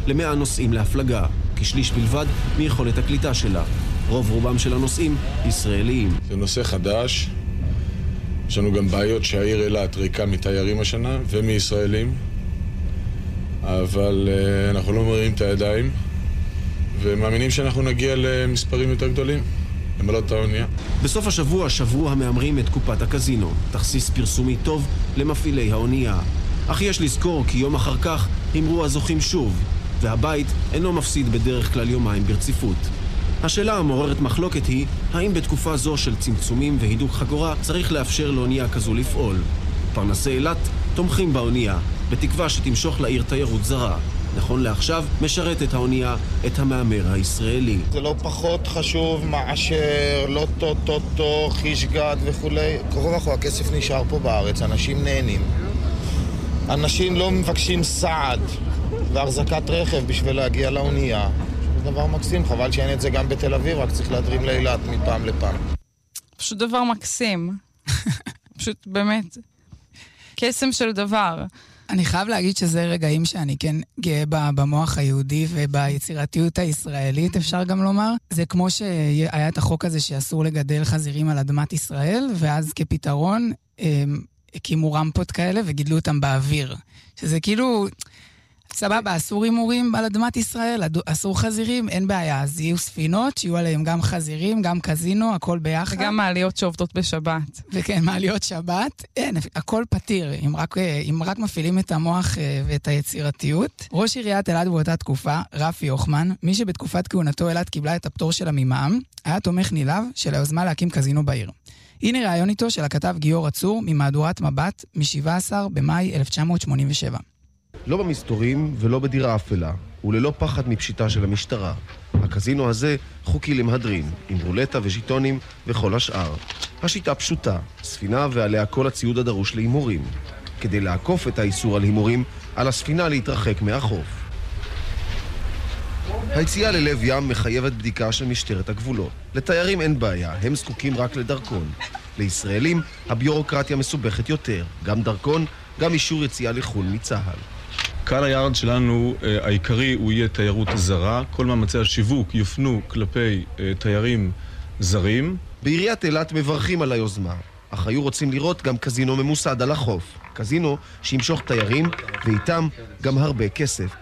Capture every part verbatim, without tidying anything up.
למאה נוסעים להפלגה, כשליש בלבד מיכולת הקליטה שלה. רוב רובם של הנוסעים ישראליים. זה נושא חדש. יש לנו גם בעיות שהעיר אילת ריקה מתיירים השנה ומישראלים, אבל uh, אנחנו לא מרימים את הידיים ומאמינים שאנחנו נגיע למספרים יותר גדולים, למלא את האונייה. בסוף השבוע שברו המאמרים את קופת הקזינו, תכסיס פרסומי טוב למפעילי האונייה. אך יש לזכור כי יום אחר כך אמרו הזוכים שוב, והבית אינו מפסיד בדרך כלל יומיים ברציפות. השאלה המעוררת מחלוקת היא, האם בתקופה זו של צמצומים והידוק חגורה צריך לאפשר לאונייה כזו לפעול? פרנסי אילת תומכים באונייה, בתקווה שתמשוך לעיר תיירות זרה. נכון לעכשיו משרת את האונייה את המאמר הישראלי. זה לא פחות חשוב מאשר לא טוטוטו, חישגת וכולי. קרוב אחו, הכסף נשאר פה בארץ, אנשים נהנים. אנשים לא מבקשים סעד והחזקת רכב בשביל להגיע לאונייה. זה דבר מקסים, חבל שאין את זה גם בתל אביב, רק צריך להדרים לאילת מפעם לפעם. פשוט דבר מקסים. פשוט באמת קסם של דבר. אני חייב להגיד שזה רגעים שאני כן גאה במוח היהודי וביצירתיות הישראלית, אפשר גם לומר. זה כמו שהיה את החוק הזה שאסור לגדל חזירים על אדמת ישראל, ואז כפתרון הקימו רמפות כאלה וגידלו אותם באוויר. שזה כאילו, סבבה, אסור הימורים על אדמת ישראל, אסור חזירים, אין בעיה. אז יהיו ספינות, שיהיו עליהם גם חזירים, גם קזינו, הכל ביחד. וגם מעליות שעובדות בשבת. וכן, מעליות שבת. אין, הכל פתיר, אם רק, אם רק מפעילים את המוח ואת היצירתיות. ראש עיריית אילת באותה תקופה, רפי יוחמן, מי שבתקופת כהונתו אילת קיבלה את הפטור שלה ממע"מ, היה תומך נלהב של היוזמה להקים קזינו בעיר. הנה ראיון איתו של הכתב גיאור עצור ממהדורת מבט מ-שבעה עשר במאי אלף תשע מאות שמונים ושבע. לא במסתורים ולא בדירה אפלה, וללא פחד מפשיטה של המשטרה. הקזינו הזה חוקי למהדרין, עם רולטה וז'יטונים וכל השאר. השיטה פשוטה, ספינה ועליה כל הציוד הדרוש להימורים. כדי לעקוף את האיסור על הימורים, על הספינה להתרחק מהחוף. היציאה ללב ים מחייבת בדיקה של משטרת הגבולות. לתיירים אין בעיה, הם זקוקים רק לדרכון. לישראלים, הביורוקרטיה מסובכת יותר, גם דרכון, גם אישור יציאה לחו"ל מצה"ל. קהל היעד שלנו העיקרי הוא יהיה תיירות זרה. כל מאמצי השיווק יופנו כלפי תיירים זרים. בעיריית אילת מברכים על היוזמה, אך היו רוצים לראות גם קזינו ממוסד על החוף. קזינו שימשוך תיירים ואיתם גם הרבה כסף.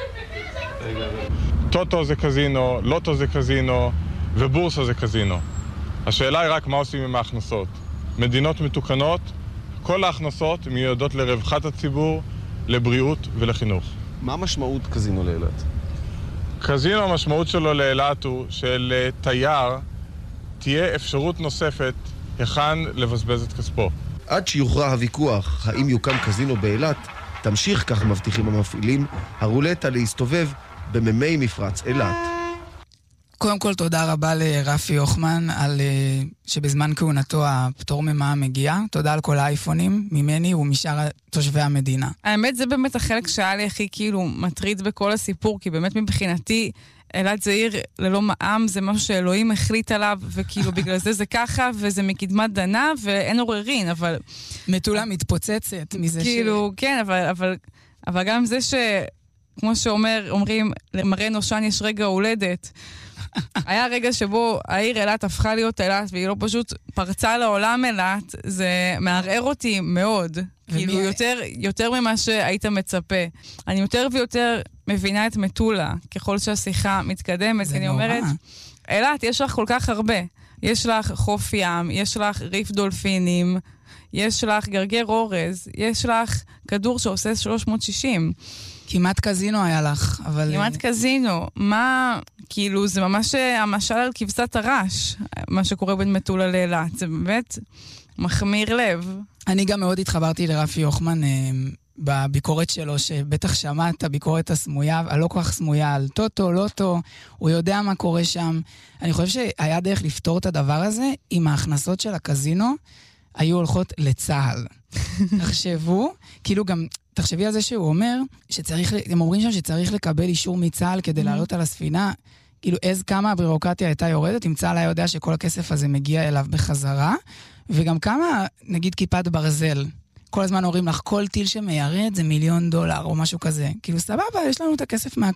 טוטו זה קזינו, לוטו זה קזינו ובורסה זה קזינו. השאלה היא רק מה עושים עם ההכנסות. מדינות מתוקנות, כל ההכנסות מיועדות לרווחת הציבור, לבריאות ולחינוך. מה משמעות קזינו לאילת? קזינו, המשמעות שלו לאילת הוא של תייר תהיה אפשרות נוספת היכן לבזבז את כספו. עד שיוכרע הוויכוח האם יוקם קזינו באילת, תמשיך, כך מבטיחים המפעילים, הרולטה להסתובב בממי מפרץ אילת. קודם כל תודה רבה לרפי יוחמן על שבזמן כהונתו הפטור ממע"מ מגיע. תודה על כל האייפונים ממני ומשאר תושבי המדינה. האמת זה באמת החלק שהיה לי הכי כאילו מטריד בכל הסיפור, כי באמת מבחינתי אילת זה עיר ללא מע"מ, זה משהו שאלוהים החליט עליו, וכאילו בגלל זה זה ככה, וזה מקדמת דנה, ואין עוררין, אבל... מטולה מתפוצצת מזה כאילו, ש... כן, אבל, אבל, אבל גם זה ש... כמו שאומר, אומרים, למראה נושן יש רגע הולדת. היה רגע שבו העיר אילת הפכה להיות אילת, והיא לא פשוט פרצה לעולם אילת, זה מערער אותי מאוד. כאילו יותר, יותר ממה שהיית מצפה. אני יותר ויותר מבינה את מטולה, ככל שהשיחה מתקדמת, אני אומרת, אילת, יש לך כל כך הרבה. יש לך חוף ים, יש לך ריף דולפינים, יש לך גרגר אורז, יש לך כדור שעושה שלוש מאות שישים. כמעט קזינו היה לך, אבל... כמעט קזינו. מה, כאילו, זה ממש המשל על כבשת הרש, מה שקורה בין מטולה לאילת. זה באמת מחמיר לב. אני גם מאוד התחברתי לרפי יוחמן אה, בביקורת שלו, שבטח שמע את הביקורת הסמויה, הלא כל כך סמויה, על טוטו, לוטו, הוא יודע מה קורה שם. אני חושב שהיה דרך לפתור את הדבר הזה, עם ההכנסות של הקזינו, היו הולכות לצהל. תחשבו, כאילו גם... תחשבי על זה שהוא אומר, שצריך, הם אומרים שם שצריך לקבל אישור מצה"ל כדי לעלות על הספינה, כאילו איז כמה הבירוקרטיה הייתה יורדת, אם צה"ל היה יודע שכל הכסף הזה מגיע אליו בחזרה, וגם כמה, נגיד כיפת ברזל, כל הזמן אומרים לך, כל טיל שמיירד זה מיליון דולר או משהו כזה. כאילו סבבה, יש לנו את הכסף מה,